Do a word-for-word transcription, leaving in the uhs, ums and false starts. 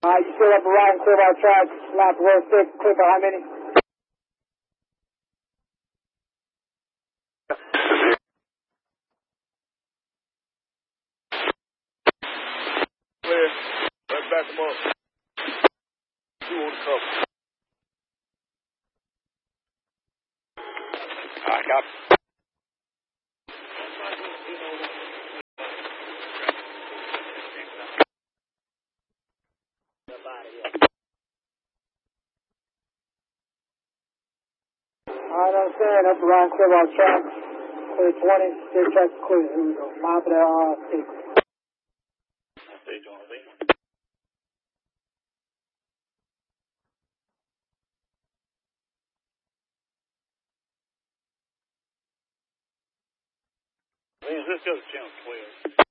Uh, you still up around, clear by track, lap row six, clear by how many? Clear. Let's back them up. Two on the cover. I got I understand, up around, clear by track, clear twenty, clear track, clear, here we go, mile for that, uh, six. stage on me. Means this goes channel twelve.